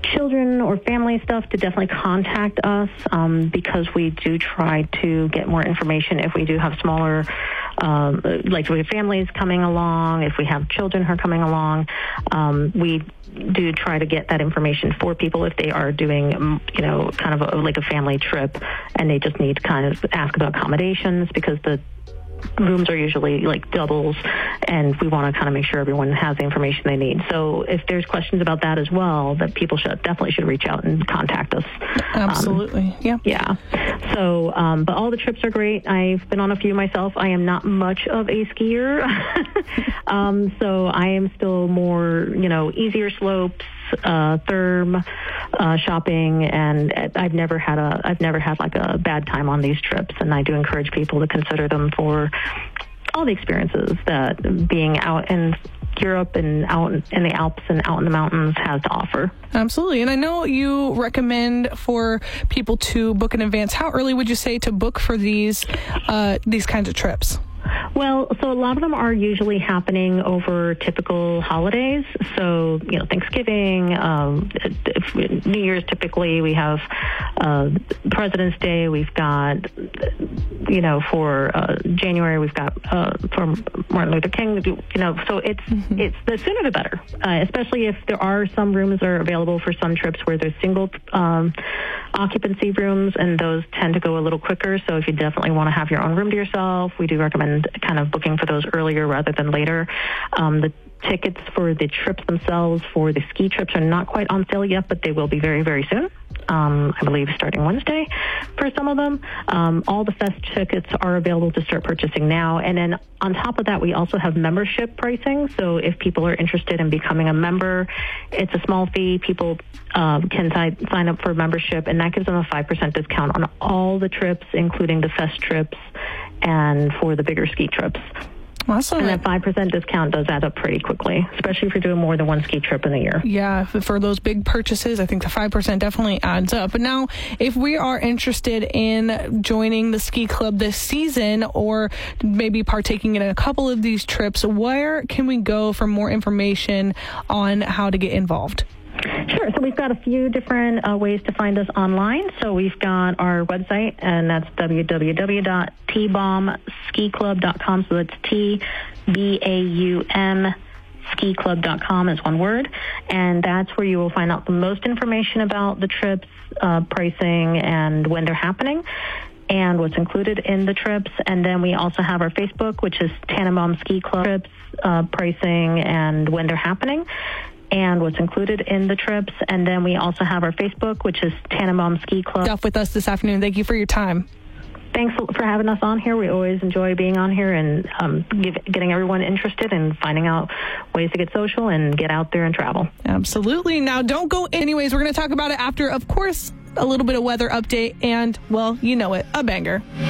children or family stuff, to definitely contact us because we do try to get more information if we do have smaller, like if we have families coming along, if we have children who are coming along. We do try to get that information for people if they are doing, kind of like a family trip and they just need to kind of ask about accommodations, because the rooms are usually like doubles, and we want to kind of make sure everyone has the information they need. So if there's questions about that as well, that people definitely should reach out and contact us. Absolutely. Yeah. So, but all the trips are great. I've been on a few myself. I am not much of a skier. So I am still more, easier slopes, therm, shopping, and I've never had like a bad time on these trips, and I do encourage people to consider them for all the experiences that being out in Europe and out in the Alps and out in the mountains has to offer. Absolutely. And I know you recommend for people to book in advance. How early would you say to book for these kinds of trips? Well, so a lot of them are usually happening over typical holidays. So, Thanksgiving, New Year's typically, we have President's Day, we've got, for January, we've got for Martin Luther King, so it's the sooner the better, especially if there are some rooms that are available for some trips where there's single occupancy rooms, and those tend to go a little quicker. So if you definitely want to have your own room to yourself, we do recommend kind of booking for those earlier rather than later. The tickets for the trips themselves, for the ski trips, are not quite on sale yet, but they will be very, very soon. I believe starting Wednesday for some of them. All the fest tickets are available to start purchasing now. And then on top of that, we also have membership pricing. So if people are interested in becoming a member, it's a small fee. People can sign up for membership, and that gives them a 5% discount on all the trips, including the fest trips and for the bigger ski trips. Awesome. And that 5% discount does add up pretty quickly, especially if you're doing more than one ski trip in a year. Yeah, for those big purchases, I think the 5% definitely adds up. But now, if we are interested in joining the ski club this season, or maybe partaking in a couple of these trips, where can we go for more information on how to get involved? Sure. So we've got a few different ways to find us online. So we've got our website, and that's www.tbaum.skiclub.com. So that's TBAUM skiclub.com is one word. And that's where you will find out the most information about the trips, pricing, and when they're happening, and what's included in the trips. And then we also have our Facebook, which is Tannenbaum Ski Club, trips, pricing, and when they're happening, and what's included in the trips. And then we also have our Facebook, which is Tannenbaum Ski Club. Stuff with us this afternoon. Thank you for your time. Thanks for having us on here. We always enjoy being on here and getting everyone interested and finding out ways to get social and get out there and travel. Absolutely. Now, don't go anyways. We're going to talk about it after, of course, a little bit of weather update and, well, you know it, a banger.